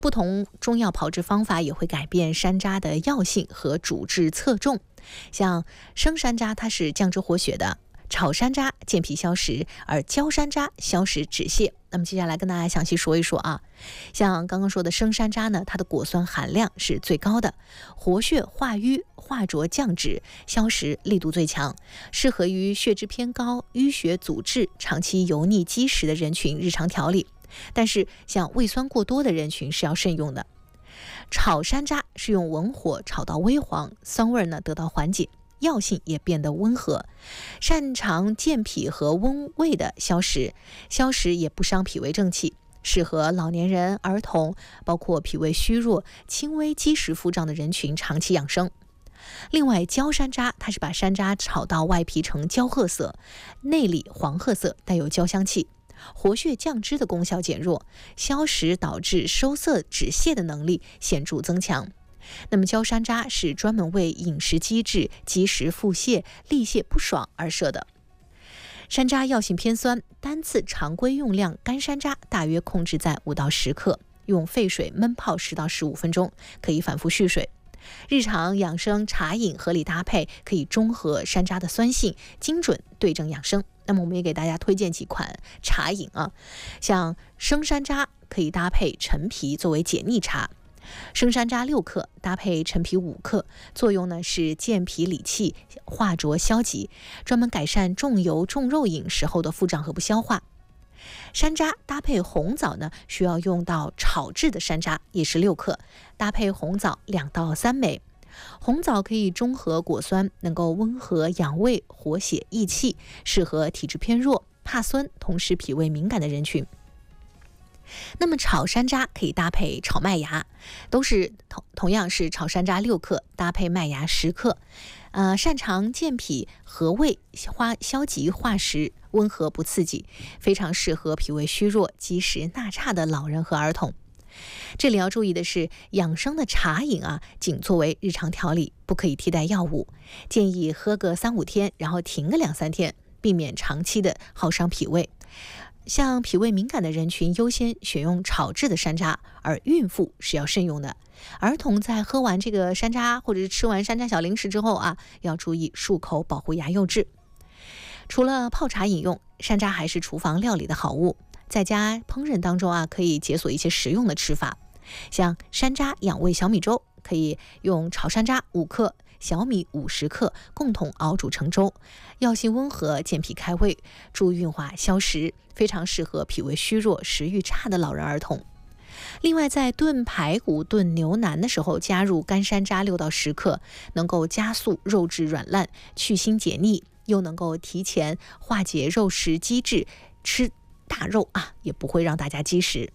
不同中药炮制方法也会改变山楂的药性和主治侧重。像生山楂它是降脂活血的，炒山楂健脾消食，而焦山楂消食止泻。那么接下来跟大家详细说一说啊，像刚刚说的生山楂呢，它的果酸含量是最高的，活血化瘀、化浊降脂、消食力度最强，适合于血脂偏高、淤血阻滞、长期油腻积食的人群日常调理。但是像胃酸过多的人群是要慎用的。炒山楂是用文火炒到微黄，酸味呢得到缓解，药性也变得温和，擅长健脾和温胃的消食，消食也不伤脾胃正气，适合老年人、儿童，包括脾胃虚弱、轻微积食腹胀的人群长期养生。另外，焦山楂它是把山楂炒到外皮呈焦褐色，内里黄褐色，带有焦香气，活血降脂的功效减弱，消食导致收涩止泻的能力显著增强。那么焦山楂是专门为饮食机制、积食腹泻、痢泻不爽而设的。山楂药性偏酸，单次常规用量干山楂大约控制在5到10克，用沸水焖泡10到15分钟，可以反复续水。日常养生茶饮合理搭配，可以中和山楂的酸性，精准对症养生。那么我们也给大家推荐几款茶饮啊，像生山楂可以搭配陈皮作为解腻茶。生山楂6克搭配陈皮5克，作用呢是健脾理气、化浊消积，专门改善重油重肉饮食后的腹胀和不消化。山楂搭配红枣呢，需要用到炒制的山楂，也是6克，搭配红枣2到3枚。红枣可以中和果酸，能够温和养胃、活血益气，适合体质偏弱、怕酸、同时脾胃敏感的人群。那么炒山楂可以搭配炒麦芽，都是同样是炒山楂6克，搭配麦芽10克。擅长健脾和胃、消积化食，温和不刺激，非常适合脾胃虚弱、积食纳差的老人和儿童。这里要注意的是，养生的茶饮啊，仅作为日常调理，不可以替代药物，建议喝个3-5天，然后停个2-3天，避免长期的耗伤脾胃。像脾胃敏感的人群优先选用炒制的山楂，而孕妇是要慎用的。儿童在喝完这个山楂或者是吃完山楂小零食之后啊，要注意漱口，保护牙釉质。除了泡茶饮用，山楂还是厨房料理的好物，在家烹饪当中啊，可以解锁一些实用的吃法。像山楂养胃小米粥，可以用炒山楂5克、小米50克共同熬煮成粥，药性温和，健脾开胃，助运化消食，非常适合脾胃虚弱、食欲差的老人儿童。另外，在炖排骨、炖牛腩的时候，加入干山楂6到10克，能够加速肉质软烂，去腥解腻，又能够提前化解肉食积滞，吃大肉啊也不会让大家积食。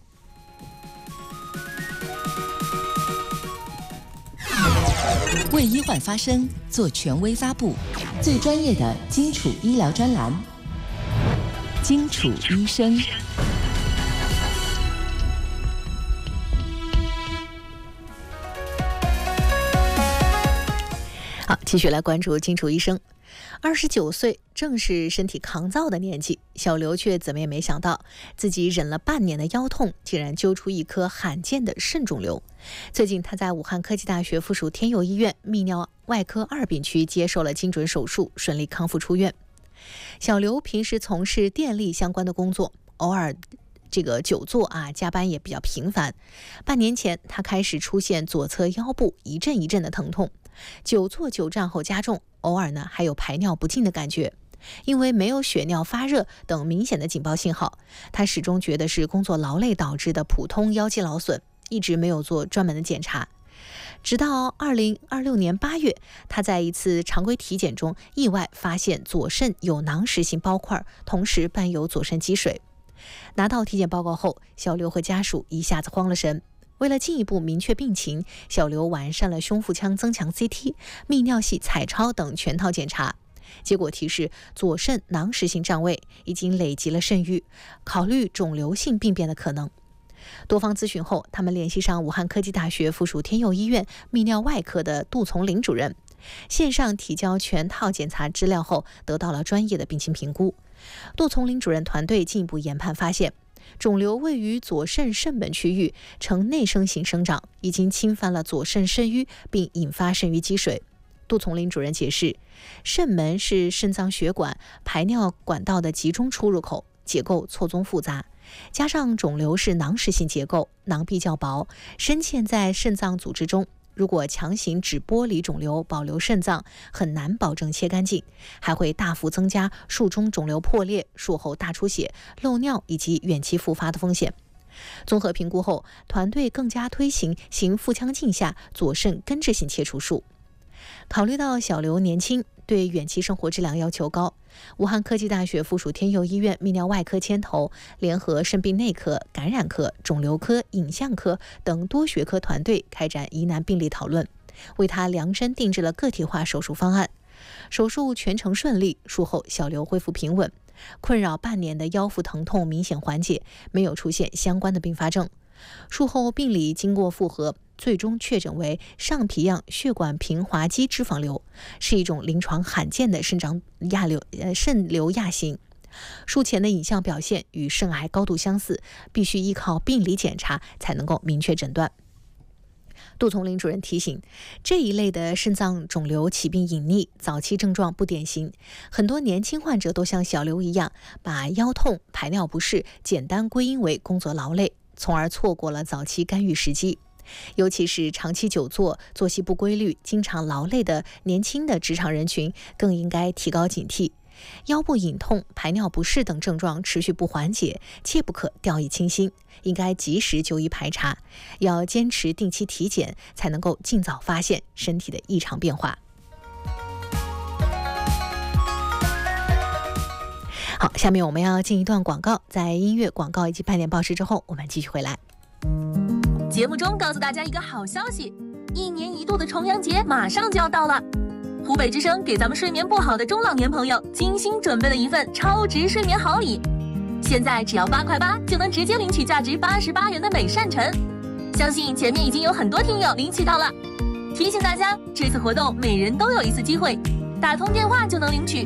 为医患发声，做权威发布，最专业的基础医疗专栏，基础医生。 好，继续来关注金楚医生。29岁正是身体抗造的年纪，小刘却怎么也没想到，自己忍了半年的腰痛，竟然揪出一颗罕见的肾肿瘤。最近他在武汉科技大学附属天佑医院泌尿外科2病区接受了精准手术，顺利康复出院。小刘平时从事电力相关的工作，偶尔这个久坐啊，加班也比较频繁。半年前，他开始出现左侧腰部一阵一阵的疼痛，久坐久站后加重，偶尔呢还有排尿不尽的感觉。因为没有血尿发热等明显的警报信号，他始终觉得是工作劳累导致的普通腰肌劳损，一直没有做专门的检查。直到2026年8月，他在一次常规体检中意外发现左肾有囊实性包块，同时伴有左肾积水。拿到体检报告后，小刘和家属一下子慌了神。为了进一步明确病情，小刘完善了胸腹腔增强 CT、泌尿系彩超等全套检查，结果提示左肾囊实性占位，已经累积了肾盂，考虑肿瘤性病变的可能。多方咨询后，他们联系上武汉科技大学附属天佑医院泌尿外科的杜从林主任，线上提交全套检查资料后，得到了专业的病情评估。杜从林主任团队进一步研判发现， 肿瘤位于左肾肾门区域，呈内生型生长，已经侵犯了左肾肾盂，并引发肾盂积水。杜从林主任解释，肾门是肾脏血管、排尿管道的集中出入口，结构错综复杂，加上肿瘤是囊实性结构，囊壁较薄，深嵌在肾脏组织中。如果强行只剥离肿瘤，保留肾脏，很难保证切干净，还会大幅增加术中肿瘤破裂、术后大出血、漏尿以及远期复发的风险。综合评估后，团队更加推行腹腔镜下左肾根治性切除术。考虑到小刘年轻，对远期生活质量要求高，武汉科技大学附属天佑医院泌尿外科牵头，联合肾病内科、感染科、肿瘤科、影像科等多学科团队开展疑难病例讨论，为他量身定制了个体化手术方案。手术全程顺利，术后小刘恢复平稳，困扰半年的腰腹疼痛明显缓解，没有出现相关的并发症。术后病理经过复核，最终确诊为上皮样血管平滑肌脂肪瘤，是一种临床罕见的肾瘤亚型。术前的影像表现与肾癌高度相似，必须依靠病理检查才能够明确诊断。杜从林主任提醒，这一类的肾脏肿瘤起病隐匿，早期症状不典型，很多年轻患者都像小刘一样，把腰痛、排尿不适简单归因为工作劳累，从而错过了早期干预时机。尤其是长期久坐、作息不规律、经常劳累的年轻的职场人群，更应该提高警惕。腰部隐痛、排尿不适等症状持续不缓解，切不可掉以轻心，应该及时就医排查，要坚持定期体检，才能够尽早发现身体的异常变化。好，下面我们要进一段广告，在音乐广告以及半点报时之后，我们继续回来。 节目中告诉大家一个好消息，1年1度的重阳节马上就要到了。湖北之声给咱们睡眠不好的中老年朋友精心准备了一份超值睡眠好礼，现在只要8块8就能直接领取价值88元的美善晨，相信前面已经有很多听友领取到了。提醒大家，这次活动每人都有一次机会，打通电话就能领取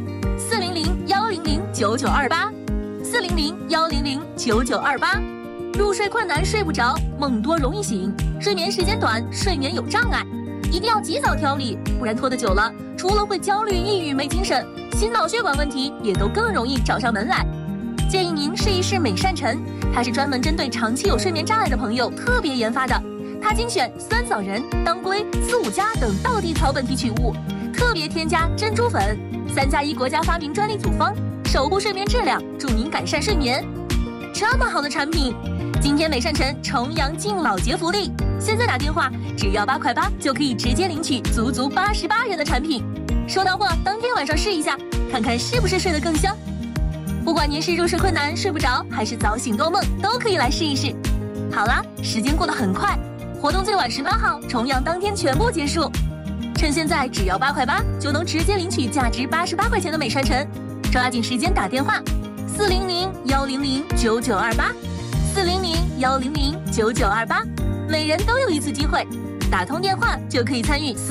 400-100-9928，400-100-9928。入睡困难睡不着，梦多容易醒，睡眠时间短，睡眠有障碍，一定要及早调理，不然拖得久了，除了会焦虑、抑郁、没精神，心脑血管问题也都更容易找上门来。建议您试一试美善晨，它是专门针对长期有睡眠障碍的朋友特别研发的，它精选酸枣仁、当归、四五加等道地草本提取物，特别添加珍珠粉，3+1国家发明专利组方，守护睡眠质量，助您改善睡眠。这么好的产品，今天美善晨重阳敬老节福利，现在打电话只要8块8就可以直接领取足足88元的产品。收到货当天晚上试一下，看看是不是睡得更香。不管您是入睡困难睡不着，还是早醒多梦，都可以来试一试。好啦，时间过得很快，活动最晚18号重阳当天全部结束。趁现在只要8块8就能直接领取价值88块钱的美善晨，抓紧时间打电话400-100-9928，400-100-9928，每人都有一次机会，打通电话就可以参与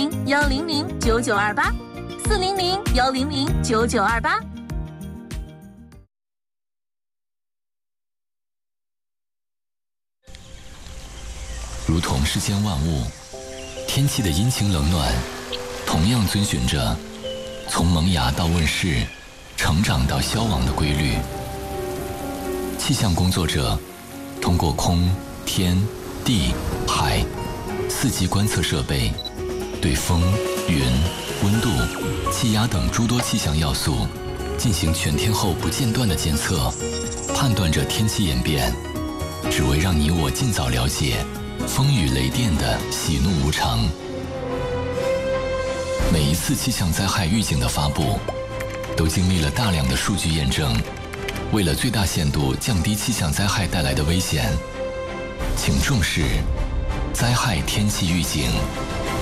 400-100-9928，400-100-9928。 如同世间万物，天气的阴晴冷暖，同样遵循着从萌芽到问世、成长到消亡的规律。气象工作者通过空、天、地、海4级观测设备，对风、云、温度、气压等诸多气象要素进行全天候不间断的监测，判断着天气演变，只为让你我尽早了解风雨雷电的喜怒无常。每一次气象灾害预警的发布，都经历了大量的数据验证。为了最大限度降低气象灾害带来的危险，请重视灾害天气预警。